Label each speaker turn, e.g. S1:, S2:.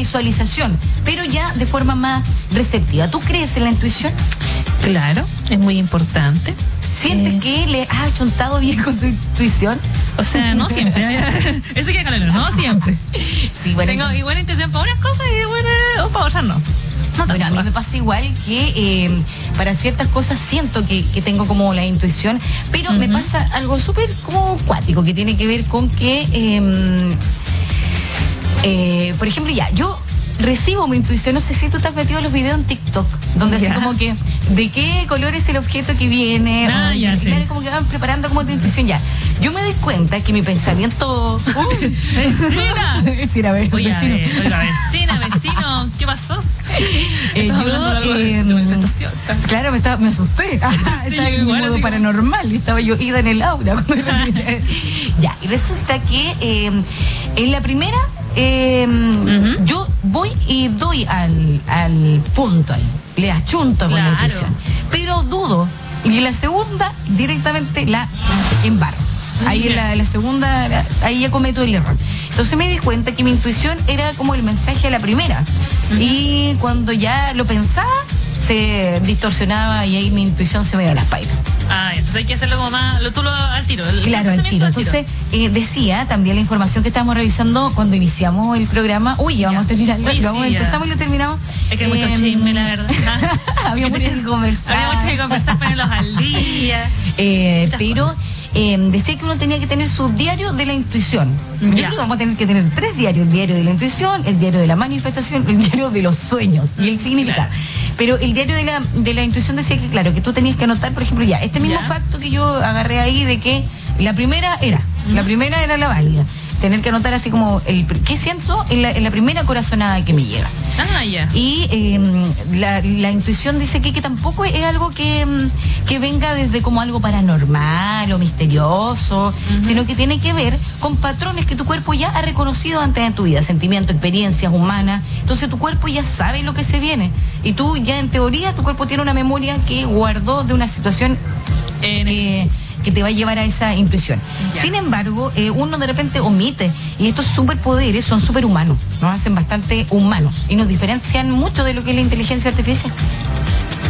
S1: visualización, pero ya de forma más receptiva. ¿Tú crees en la intuición?
S2: Claro, es muy importante.
S1: ¿Sientes que le has achuntado bien con tu intuición?
S2: O sea, no siempre. Eso queda claro, no siempre.
S1: Sí, bueno,
S2: tengo igual intención para unas cosas y bueno, para otras no.
S1: Bueno, a mí me pasa igual que para ciertas cosas siento que tengo como la intuición, pero me pasa algo súper como cuático que tiene que ver con que, por ejemplo, yo recibo mi intuición. No sé si tú te has metido en los videos en TikTok, donde así como que de qué color es el objeto que viene, claro, como que van preparando como tu intuición. Yo me doy cuenta que mi pensamiento
S2: vecina,
S1: decir, a ver,
S2: oye,
S1: vecino.
S2: Vecino, ¿qué pasó?
S1: Claro, me asusté. Estaba en un modo paranormal, estaba yo ida en el aura. Y resulta que en la primera yo voy y doy al punto ahí, le achunto con la intuición, pero dudo, y en la segunda directamente la embarro. Ahí en la segunda, ahí ya cometo el error. Entonces me di cuenta que mi intuición era como el mensaje a la primera, y cuando ya lo pensaba se distorsionaba y ahí mi intuición se me iba a las pailas.
S2: Entonces hay que hacerlo como más, tú lo al tiro.
S1: Claro, al tiro. Entonces, decía también la información que estábamos revisando cuando iniciamos el programa. Vamos a terminarlo. Empezamos y lo terminamos.
S2: Es que hay mucho chisme, la verdad.
S1: Había mucho que conversar.
S2: Ponerlos al día.
S1: Pero decía que uno tenía que tener su diario de la intuición. Yo creo que vamos a tener que tener 3 diarios: el diario de la intuición, el diario de la manifestación, el diario de los sueños y el significado. Pero el diario de la intuición decía que, claro, que tú tenías que anotar, por ejemplo, este mismo facto que yo agarré ahí de que la primera era la válida. Tener que anotar así como qué siento en la primera corazonada que me llega. Y la intuición dice que tampoco es algo que venga desde como algo paranormal o misterioso, sino que tiene que ver con patrones que tu cuerpo ya ha reconocido antes en tu vida, sentimientos, experiencias humanas. Entonces tu cuerpo ya sabe lo que se viene, y tú ya en teoría tu cuerpo tiene una memoria que guardó de una situación que te va a llevar a esa intuición. Sin embargo, uno de repente omite, y estos superpoderes son superhumanos, nos hacen bastante humanos y nos diferencian mucho de lo que es la inteligencia artificial.